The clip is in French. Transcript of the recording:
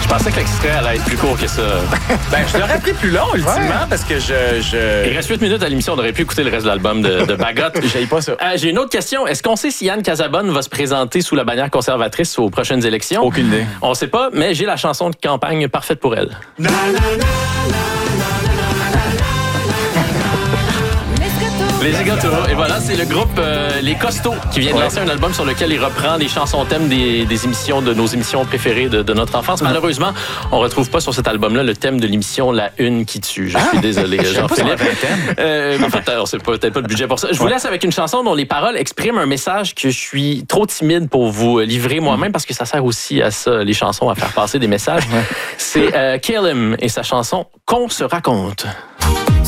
pensais que l'extrait allait être plus court que ça. Ben, je l'aurais pris plus long, ultimement, parce que Il reste 8 minutes à l'émission, on aurait pu écouter le reste de l'album de Bagot. J'aille pas ça. J'ai une autre question. Est-ce qu'on sait si Yann Casabonne va se présenter sous la bannière conservatrice aux prochaines élections? Aucune idée. On sait pas, mais j'ai la chanson de campagne parfaite pour elle. Les Égottos. Et voilà, c'est le groupe Les Costauds qui vient de lancer un album sur lequel il reprend des chansons thèmes des émissions, de nos émissions préférées de notre enfance. Malheureusement, on retrouve pas sur cet album-là le thème de l'émission La Une qui tue. Je suis désolé, Jean-Philippe. En fait, on sait peut-être pas le budget pour ça. Je vous laisse avec une chanson dont les paroles expriment un message que je suis trop timide pour vous livrer moi-même parce que ça sert aussi à ça, les chansons, à faire passer des messages. C'est Kalim et sa chanson Qu'on se raconte.